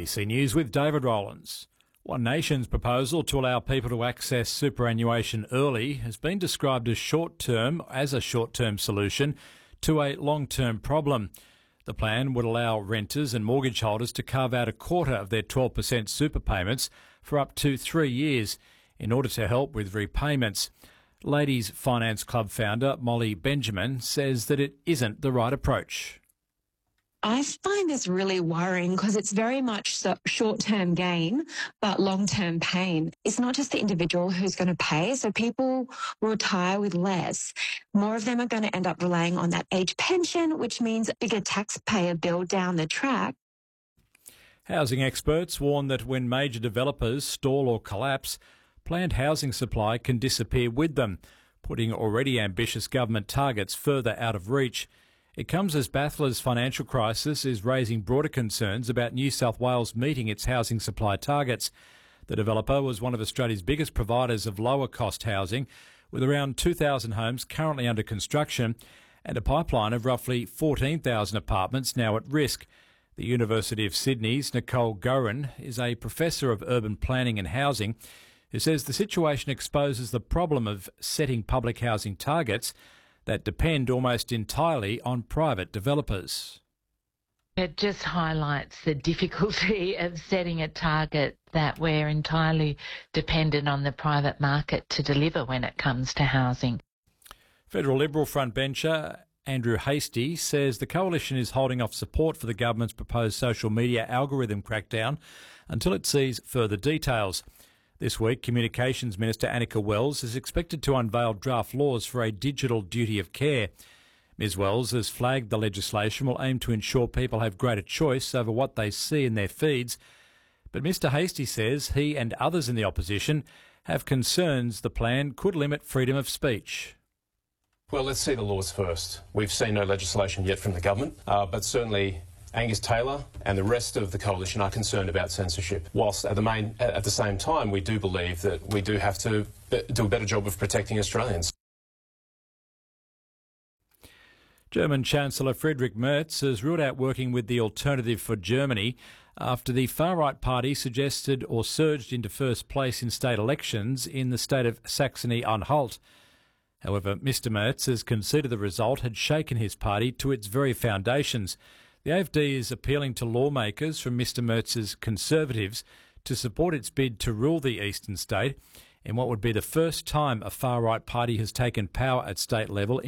ABC News with David Rowlands. One Nation's proposal to allow people to access superannuation early has been described as a short-term solution to a long-term problem. The plan would allow renters and mortgage holders to carve out a quarter of their 12% super payments for up to 3 years in order to help with repayments. Ladies Finance Club founder Molly Benjamin says that it isn't the right approach. I find this really worrying because it's very much short-term gain, but long-term pain. It's not just the individual who's going to pay, so people will retire with less. More of them are going to end up relying on that age pension, which means a bigger taxpayer bill down the track. Housing experts warn that when major developers stall or collapse, planned housing supply can disappear with them, putting already ambitious government targets further out of reach. It comes as Bathurst's financial crisis is raising broader concerns about New South Wales meeting its housing supply targets. The developer was one of Australia's biggest providers of lower-cost housing, with around 2,000 homes currently under construction and a pipeline of roughly 14,000 apartments now at risk. The University of Sydney's Nicole Gorin is a professor of urban planning and housing who says the situation exposes the problem of setting public housing targets that depend almost entirely on private developers. It just highlights the difficulty of setting a target that we're entirely dependent on the private market to deliver when it comes to housing. Federal Liberal frontbencher Andrew Hastie says the coalition is holding off support for the government's proposed social media algorithm crackdown until it sees further details. This week, Communications Minister Annika Wells is expected to unveil draft laws for a digital duty of care. Ms Wells has flagged the legislation will aim to ensure people have greater choice over what they see in their feeds. But Mr Hastie says he and others in the opposition have concerns the plan could limit freedom of speech. Well, let's see the laws first. We've seen no legislation yet from the government, but certainly Angus Taylor and the rest of the coalition are concerned about censorship, whilst at the same time we do believe that we do have to do a better job of protecting Australians. German Chancellor Friedrich Merz has ruled out working with the Alternative for Germany after the far-right party suggested or surged into first place in state elections in the state of Saxony-Anhalt. However, Mr Merz has conceded the result had shaken his party to its very foundations. The AfD is appealing to lawmakers from Mr Merz's Conservatives to support its bid to rule the eastern state in what would be the first time a far-right party has taken power at state level